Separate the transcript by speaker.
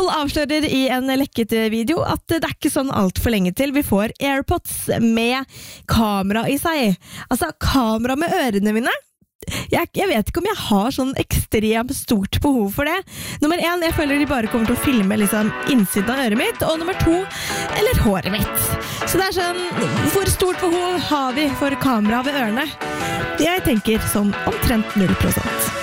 Speaker 1: Apple avslører I en lekket video at det ikke sånn alt for lenge til vi får AirPods med kamera I seg. Altså kamera med ørene mine. Jeg vet ikke om jeg har sånn ekstremt stort behov for det. Nummer 1, jeg føler de bare kommer til å filme liksom innsiden av øret mitt, og nummer 2, eller håret mitt. Så det sånn, hvor stort behov har vi for kamera ved ørene? Jeg tenker sånn omtrent 0%.